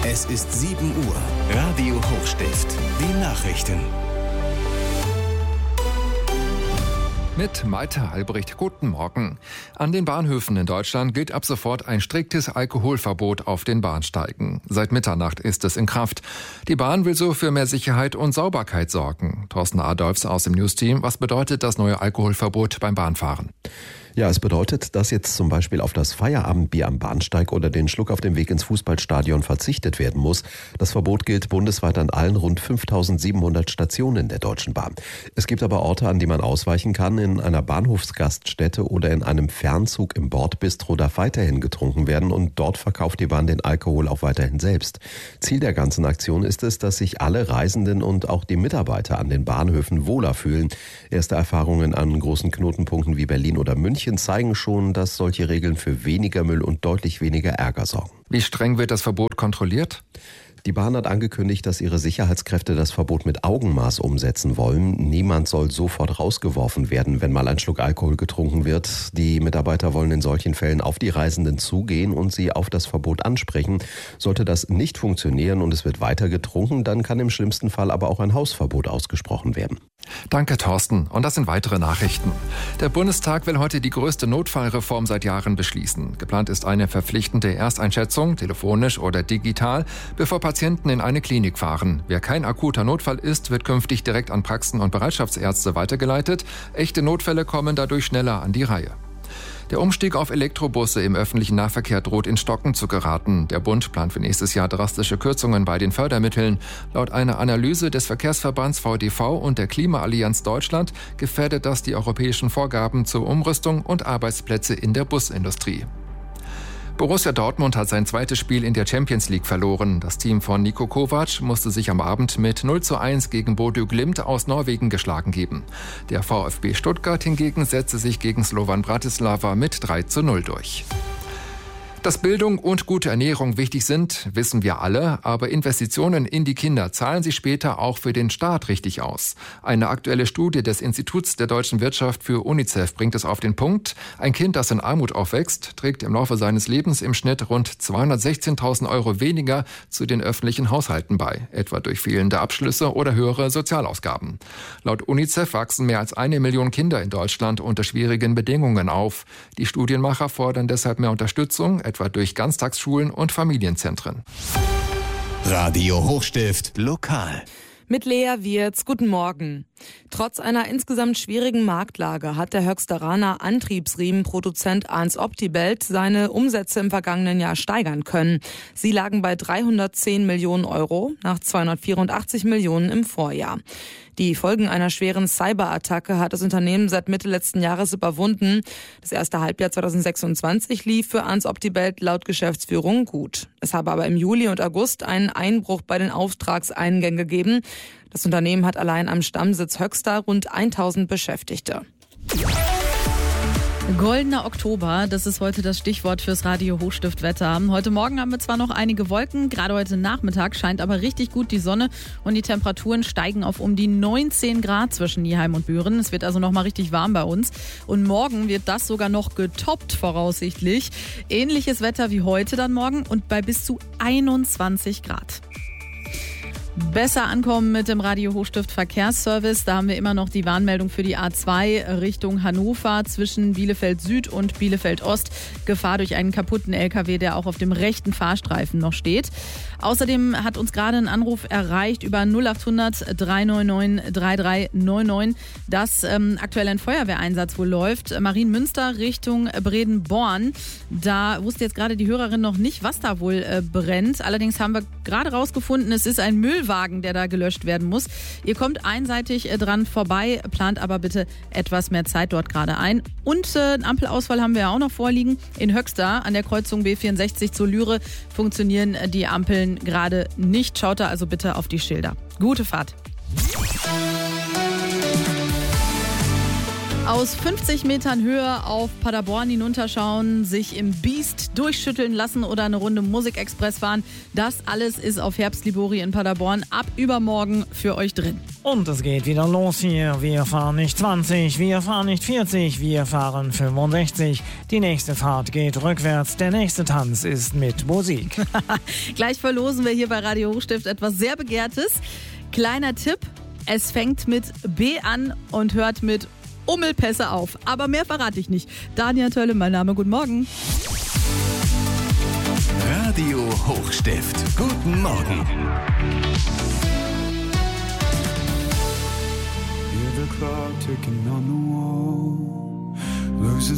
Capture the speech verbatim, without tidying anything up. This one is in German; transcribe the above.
Es ist sieben Uhr. Radio Hochstift. Die Nachrichten. Mit Malte Albrecht. Guten Morgen. An den Bahnhöfen in Deutschland gilt ab sofort ein striktes Alkoholverbot auf den Bahnsteigen. Seit Mitternacht ist es in Kraft. Die Bahn will so für mehr Sicherheit und Sauberkeit sorgen. Thorsten Adolfs aus dem Newsteam. Was bedeutet das neue Alkoholverbot beim Bahnfahren? Ja, es bedeutet, dass jetzt zum Beispiel auf das Feierabendbier am Bahnsteig oder den Schluck auf dem Weg ins Fußballstadion verzichtet werden muss. Das Verbot gilt bundesweit an allen rund fünftausendsiebenhundert Stationen der Deutschen Bahn. Es gibt aber Orte, an die man ausweichen kann. In einer Bahnhofsgaststätte oder in einem Fernzug im Bordbistro darf weiterhin getrunken werden und dort verkauft die Bahn den Alkohol auch weiterhin selbst. Ziel der ganzen Aktion ist es, dass sich alle Reisenden und auch die Mitarbeiter an den Bahnhöfen wohler fühlen. Erste Erfahrungen an großen Knotenpunkten wie Berlin oder München zeigen schon, dass solche Regeln für weniger Müll und deutlich weniger Ärger sorgen. Wie streng wird das Verbot kontrolliert? Die Bahn hat angekündigt, dass ihre Sicherheitskräfte das Verbot mit Augenmaß umsetzen wollen. Niemand soll sofort rausgeworfen werden, wenn mal ein Schluck Alkohol getrunken wird. Die Mitarbeiter wollen in solchen Fällen auf die Reisenden zugehen und sie auf das Verbot ansprechen. Sollte das nicht funktionieren und es wird weiter getrunken, dann kann im schlimmsten Fall aber auch ein Hausverbot ausgesprochen werden. Danke, Thorsten. Und das sind weitere Nachrichten. Der Bundestag will heute die größte Notfallreform seit Jahren beschließen. Geplant ist eine verpflichtende Ersteinschätzung, telefonisch oder digital, bevor Patienten in eine Klinik fahren. Wer kein akuter Notfall ist, wird künftig direkt an Praxen und Bereitschaftsärzte weitergeleitet. Echte Notfälle kommen dadurch schneller an die Reihe. Der Umstieg auf Elektrobusse im öffentlichen Nahverkehr droht in Stocken zu geraten. Der Bund plant für nächstes Jahr drastische Kürzungen bei den Fördermitteln. Laut einer Analyse des Verkehrsverbands V D V und der Klimaallianz Deutschland gefährdet das die europäischen Vorgaben zur Umrüstung und Arbeitsplätze in der Busindustrie. Borussia Dortmund hat sein zweites Spiel in der Champions League verloren. Das Team von Niko Kovac musste sich am Abend mit null zu eins gegen Bodø Glimt aus Norwegen geschlagen geben. Der VfB Stuttgart hingegen setzte sich gegen Slovan Bratislava mit drei zu null durch. Dass Bildung und gute Ernährung wichtig sind, wissen wir alle, aber Investitionen in die Kinder zahlen sich später auch für den Staat richtig aus. Eine aktuelle Studie des Instituts der deutschen Wirtschaft für UNICEF bringt es auf den Punkt: Ein Kind, das in Armut aufwächst, trägt im Laufe seines Lebens im Schnitt rund zweihundertsechzehntausend Euro weniger zu den öffentlichen Haushalten bei, etwa durch fehlende Abschlüsse oder höhere Sozialausgaben. Laut UNICEF wachsen mehr als eine Million Kinder in Deutschland unter schwierigen Bedingungen auf. Die Studienmacher fordern deshalb mehr Unterstützung, etwa durch Ganztagsschulen und Familienzentren. Radio Hochstift lokal. Mit Lea Wirz, guten Morgen. Trotz einer insgesamt schwierigen Marktlage hat der Höxteraner Antriebsriemenproduzent Arns Optibelt seine Umsätze im vergangenen Jahr steigern können. Sie lagen bei dreihundertzehn Millionen Euro nach zweihundertvierundachtzig Millionen im Vorjahr. Die Folgen einer schweren Cyberattacke hat das Unternehmen seit Mitte letzten Jahres überwunden. Das erste Halbjahr zweitausendsechsundzwanzig lief für Arns Optibelt laut Geschäftsführung gut. Es habe aber im Juli und August einen Einbruch bei den Auftragseingängen gegeben. Das Unternehmen hat allein am Stammsitz Höxter rund tausend Beschäftigte. Goldener Oktober, das ist heute das Stichwort fürs Radio Hochstift-Wetter. Heute Morgen haben wir zwar noch einige Wolken, gerade heute Nachmittag scheint aber richtig gut die Sonne und die Temperaturen steigen auf um die neunzehn Grad zwischen Nieheim und Büren. Es wird also noch mal richtig warm bei uns und morgen wird das sogar noch getoppt voraussichtlich. Ähnliches Wetter wie heute dann morgen und bei bis zu einundzwanzig Grad. Besser ankommen mit dem Radio Hochstift Verkehrsservice. Da haben wir immer noch die Warnmeldung für die A zwei Richtung Hannover zwischen Bielefeld Süd und Bielefeld Ost. Gefahr durch einen kaputten L K W, der auch auf dem rechten Fahrstreifen noch steht. Außerdem hat uns gerade ein Anruf erreicht über null achthundert drei neun neun drei drei neun neun, dass ähm, aktuell ein Feuerwehreinsatz wohl läuft. Marienmünster Richtung Bredenborn. Da wusste jetzt gerade die Hörerin noch nicht, was da wohl äh, brennt. Allerdings haben wir gerade rausgefunden, es ist ein Müllwagen, der da gelöscht werden muss. Ihr kommt einseitig äh, dran vorbei, plant aber bitte etwas mehr Zeit dort gerade ein. Und äh, einen Ampelausfall haben wir ja auch noch vorliegen. In Höxter an der Kreuzung B vierundsechzig zur Lüre funktionieren äh, die Ampeln gerade nicht. Schaut da also bitte auf die Schilder. Gute Fahrt. Aus fünfzig Metern Höhe auf Paderborn hinunterschauen, sich im Biest durchschütteln lassen oder eine Runde Musikexpress fahren. Das alles ist auf Herbst-Libori in Paderborn ab übermorgen für euch drin. Und es geht wieder los hier. Wir fahren nicht zwanzig, wir fahren nicht vierzig, wir fahren fünfundsechzig. Die nächste Fahrt geht rückwärts, der nächste Tanz ist mit Musik. Gleich verlosen wir hier bei Radio Hochstift etwas sehr Begehrtes. Kleiner Tipp, es fängt mit B an und hört mit Ummelpässe auf. Aber mehr verrate ich nicht. Dania Tölle, mein Name, guten Morgen. Radio Hochstift, guten Morgen. Hear the clock ticking on the wall, losing